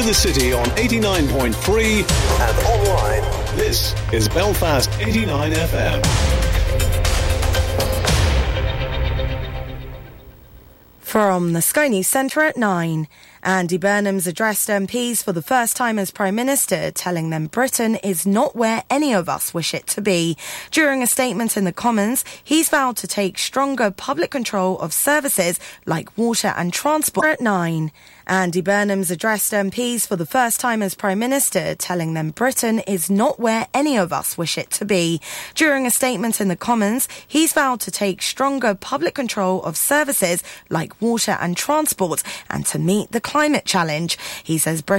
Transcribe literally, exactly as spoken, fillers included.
the city on eighty-nine point three and online. This is Belfast eighty-nine F M. From the Sky News Centre at nine, Andy Burnham's addressed M Ps for the first time as Prime Minister, telling them Britain is not where any of us wish it to be. During a statement in the Commons, he's vowed to take stronger public control of services like water and transport. At nine, Andy Burnham's addressed M Ps for the first time as Prime Minister, telling them Britain is not where any of us wish it to be. During a statement in the Commons, he's vowed to take stronger public control of services like water and transport and to meet the climate challenge. He says Britain